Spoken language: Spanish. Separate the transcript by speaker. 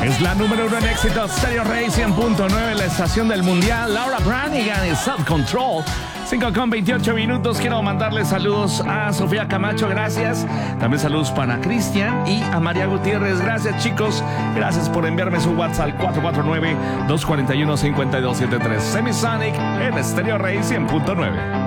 Speaker 1: Es la número 1 en éxito. Stereo Rey 100.9, la estación del mundial. Laura Branigan y Self Control. 5:28. Quiero mandarle saludos a Sofía Camacho, gracias. También saludos para Cristian y a María Gutiérrez. Gracias, chicos. Gracias por enviarme su WhatsApp al 449-241-5273. Semisonic en Stereo Rey 100.9.